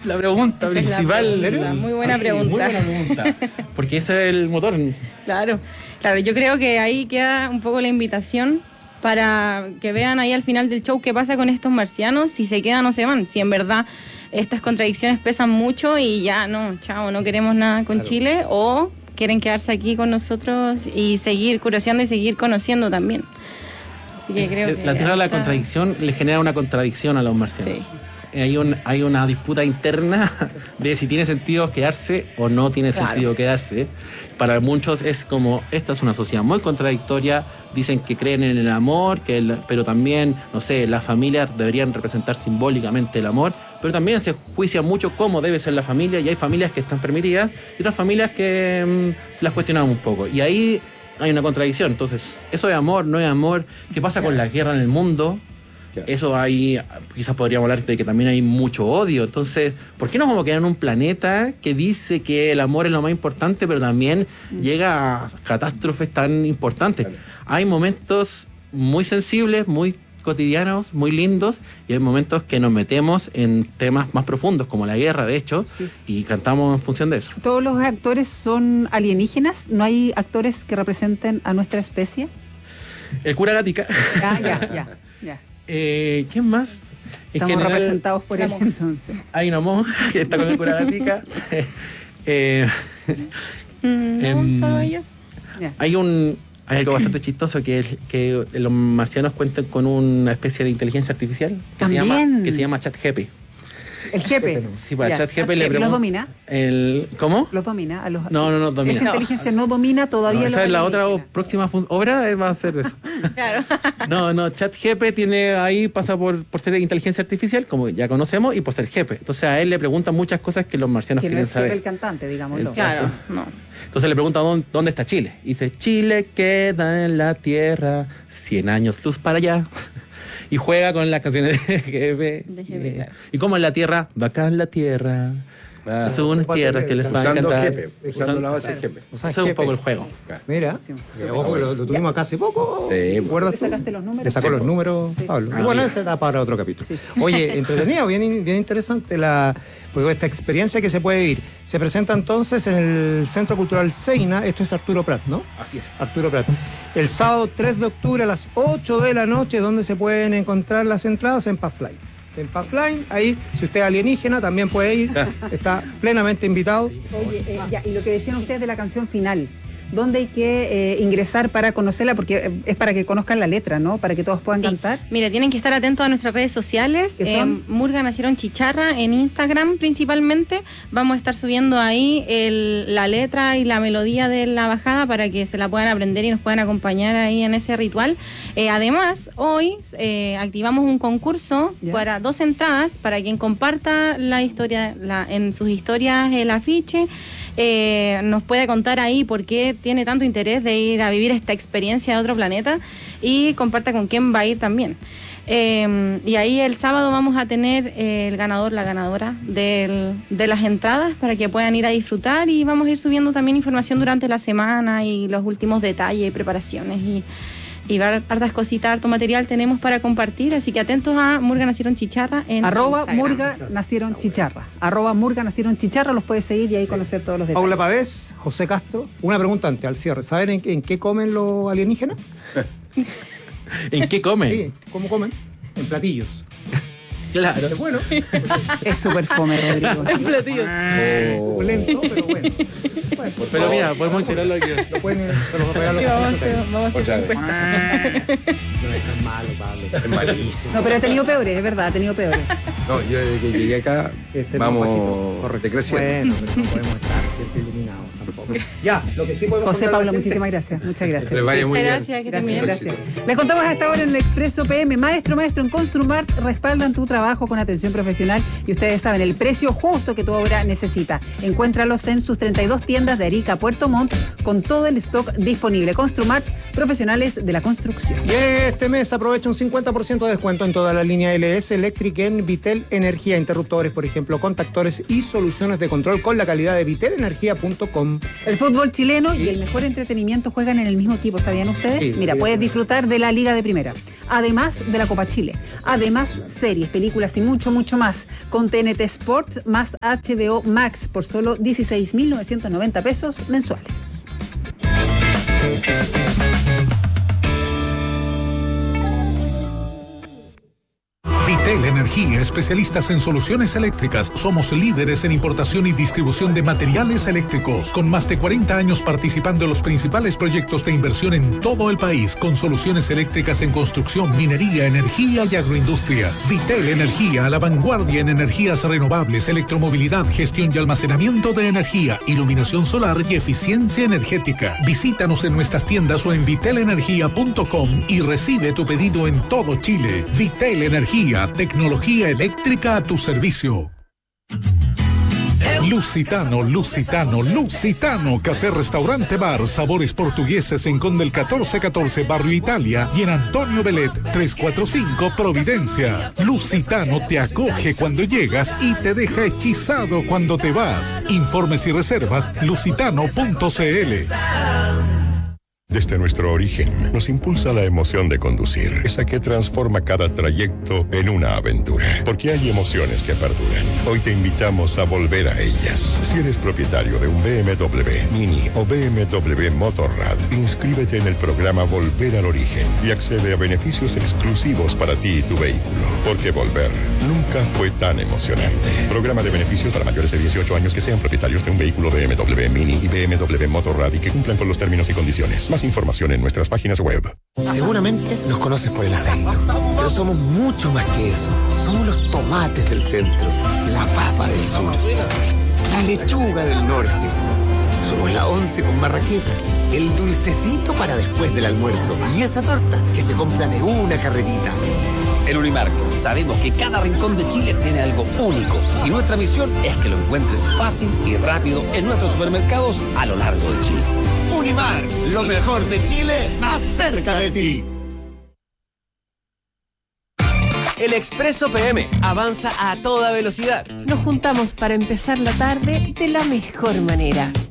la pregunta Esa es la principal. pregunta. Muy buena pregunta. Muy buena pregunta. Porque ese es el motor. Claro, yo creo que ahí queda un poco la invitación para que vean ahí al final del show qué pasa con estos marcianos, si se quedan o se van, si en verdad estas contradicciones pesan mucho y ya no, chao, no queremos nada con Chile, o quieren quedarse aquí con nosotros y seguir curioseando y seguir conociendo también. Así que creo que la tierra de la contradicción le genera una contradicción a los marcianos. Sí. Hay una disputa interna de si tiene sentido quedarse o no tiene sentido quedarse. Para muchos es como, esta es una sociedad muy contradictoria, dicen que creen en el amor, pero también, no sé, las familias deberían representar simbólicamente el amor, pero también se juicia mucho cómo debe ser la familia, y hay familias que están permitidas y otras familias que las cuestionamos un poco. Y ahí hay una contradicción. Entonces, ¿eso es amor? ¿No es amor? ¿Qué pasa con la guerra en el mundo? Eso hay, quizás podríamos hablar de que también hay mucho odio. Entonces, ¿por qué nos vamos a quedar en un planeta que dice que el amor es lo más importante, pero también llega a catástrofes tan importantes? Claro. Hay momentos muy sensibles, muy cotidianos, muy lindos, y hay momentos que nos metemos en temas más profundos, como la guerra, de hecho, y cantamos en función de eso. ¿Todos los actores son alienígenas? ¿No hay actores que representen a nuestra especie? El cura Gatica. Ya. ¿Quién más? Estamos general, representados por él, entonces. Hay una monja que está con el cura Gatica. No, solo ellos. Hay algo bastante chistoso, que es que los marcianos cuentan con una especie de inteligencia artificial que se llama ChatGPT. El jefe. Sí, para ChatGPT le pregunto. ¿Los domina? ¿Cómo? ¿Los domina? A los... No domina. Esa inteligencia no domina todavía. Esa es la otra próxima obra, va a ser eso. Claro. No, ChatGPT tiene ahí, pasa por ser inteligencia artificial, como ya conocemos, y por ser jefe. Entonces a él le preguntan muchas cosas que los marcianos quieren saber. Que no es el cantante, digámoslo. Claro, no. Entonces le preguntan dónde está Chile. Y dice, Chile queda en la tierra, 100 años luz para allá. Y juega con las canciones de jefe. Claro. Y como en la tierra, va acá en la tierra. Son unas tierras que les van a encantar. Usando la base GP. Eso es un poco el juego. Mira, ojo que lo tuvimos acá hace poco. ¿Le sacaste los números? Le sacó los números, Pablo. Bueno, ese era para otro capítulo. Sí. Oye, entretenido, bien interesante porque esta experiencia que se puede vivir. Se presenta entonces en el Centro Cultural Seina. Esto es Arturo Prat, ¿no? Así es. Arturo Prat. El sábado 3 de octubre a las 8 de la noche, donde se pueden encontrar las entradas en Passline. En Passline, ahí, si usted es alienígena, también puede ir, está plenamente invitado. Oye, y lo que decían ustedes de la canción final, ¿dónde hay que ingresar para conocerla? Porque es para que conozcan la letra, ¿no? Para que todos puedan cantar. Mire, tienen que estar atentos a nuestras redes sociales. Murga Nacieron Chicharra en Instagram principalmente. Vamos a estar subiendo ahí la letra y la melodía de la bajada para que se la puedan aprender y nos puedan acompañar ahí en ese ritual. Además, hoy activamos un concurso para 2 entradas para quien comparta la historia, en sus historias el afiche. Nos puede contar ahí por qué tiene tanto interés de ir a vivir esta experiencia de otro planeta y comparta con quién va a ir también. Y ahí el sábado vamos a tener el ganador, la ganadora de las entradas para que puedan ir a disfrutar, y vamos a ir subiendo también información durante la semana y los últimos detalles y preparaciones y hartas cositas, harto material tenemos para compartir, así que atentos a Murga Nacieron Chicharra en Instagram. Murga Nacieron Chicharra. Murga Nacieron Chicharra, los puedes seguir y ahí conocer todos los detalles. Paula Pavés, José Castro, una pregunta antes, al cierre. ¿Saben en qué comen los alienígenas? ¿En qué comen? Sí, ¿cómo comen? En platillos. Claro. Bueno. Es súper fome, Rodrigo. En platillos. Lento, pero bueno. Pero mira, podemos integrarlo aquí. Lo pueden, se los regalo. Vamos a hacer encuesta. No es tan malo, Pablo. Es malísimo. No, pero ha tenido peores, es verdad, ha tenido peores. No, yo desde que llegué acá, vamos decreciendo. Bueno, pero no podemos estar siempre iluminados tampoco. Ya, lo que sí podemos... José Pablo, muchísimas gracias. Muchas gracias. Les vaya muy bien. Gracias, que también. Gracias. Les contamos hasta ahora en el Expreso PM. Maestro, en Construmart respaldan tu trabajo con atención profesional y ustedes saben el precio justo que tu obra necesita. Encuéntralos en sus 32 tiendas de Arica, Puerto Montt, con todo el stock disponible. Construmart, profesionales de la construcción. Y este mes aprovecha un 50% de descuento en toda la línea LS Electric en Vitel Energía. Interruptores, por ejemplo, contactores y soluciones de control con la calidad de vitelenergia.com. El fútbol chileno y el mejor entretenimiento juegan en el mismo equipo, ¿sabían ustedes? Sí, Mira, puedes disfrutar de la Liga de Primera, además de la Copa Chile, además series, películas películas y mucho, mucho más. Con TNT Sports más HBO Max por solo 16.990 pesos mensuales. Vitel Energía, especialistas en soluciones eléctricas. Somos líderes en importación y distribución de materiales eléctricos, con más de 40 años participando en los principales proyectos de inversión en todo el país, con soluciones eléctricas en construcción, minería, energía y agroindustria. Vitel Energía, a la vanguardia en energías renovables, electromovilidad, gestión y almacenamiento de energía, iluminación solar y eficiencia energética. Visítanos en nuestras tiendas o en vitelenergia.com y recibe tu pedido en todo Chile. Vitel Energía, tecnología eléctrica a tu servicio. Lusitano, café, restaurante, bar, sabores portugueses en Conde el 1414, Barrio Italia, y en Antonio Belet 345, Providencia. Lusitano te acoge cuando llegas y te deja hechizado cuando te vas. Informes y reservas, lusitano.cl. Desde nuestro origen, nos impulsa la emoción de conducir, esa que transforma cada trayecto en una aventura. Porque hay emociones que perduran. Hoy te invitamos a volver a ellas. Si eres propietario de un BMW Mini o BMW Motorrad, inscríbete en el programa Volver al Origen y accede a beneficios exclusivos para ti y tu vehículo. Porque volver nunca fue tan emocionante. Programa de beneficios para mayores de 18 años que sean propietarios de un vehículo BMW Mini y BMW Motorrad y que cumplan con los términos y condiciones. Más información en nuestras páginas web. Seguramente nos conoces por el asadito, pero somos mucho más que eso. Somos los tomates del centro, la papa del sur, la lechuga del norte. Somos la once con marraqueta, el dulcecito para después del almuerzo y esa torta que se compra de una carrerita. En Unimark sabemos que cada rincón de Chile tiene algo único y nuestra misión es que lo encuentres fácil y rápido en nuestros supermercados a lo largo de Chile. Unimark, lo mejor de Chile, más cerca de ti. El Expreso PM avanza a toda velocidad. Nos juntamos para empezar la tarde de la mejor manera.